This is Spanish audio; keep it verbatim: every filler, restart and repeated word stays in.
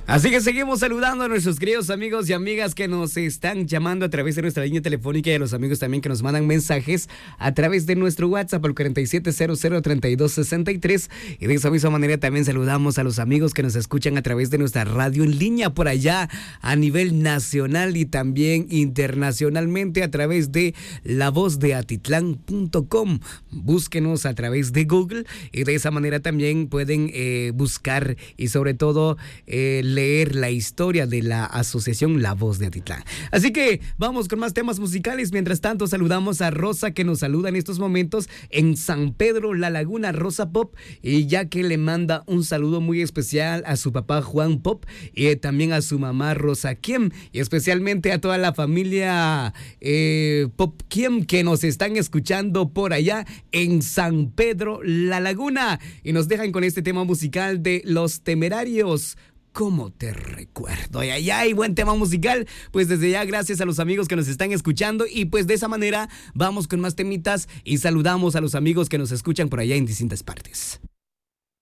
Así que seguimos saludando a nuestros queridos amigos y amigas que nos están llamando a través de nuestra línea telefónica y a los amigos también que nos mandan mensajes a través de nuestro WhatsApp al cuarenta y siete cero cero treinta y dos sesenta y tres. Y de esa misma manera también saludamos a los amigos que nos escuchan a través de nuestra radio en línea por allá a nivel nacional y también internacionalmente a través de la voz de atitlán punto com. Búsquenos a través de Google y de esa manera también pueden eh, buscar y sobre todo eh, leer la historia de la asociación La Voz de Atitlán. Así que vamos con más temas musicales. Mientras tanto saludamos a Rosa, que nos saluda en estos momentos en San Pedro La Laguna, Rosa Pop, y ya que le manda un saludo muy especial a su papá Juan Pop y eh, también a su mamá Rosa Kiem, y especialmente a toda la familia eh, Pop Kiem que nos están escuchando por allá en San Pedro La Laguna, y nos dejan con este tema musical de Los Temerarios. ¿Cómo te recuerdo? Ay, ay, ay, buen tema musical. Pues desde ya, gracias a los amigos que nos están escuchando. Y pues de esa manera vamos con más temitas y saludamos a los amigos que nos escuchan por allá en distintas partes.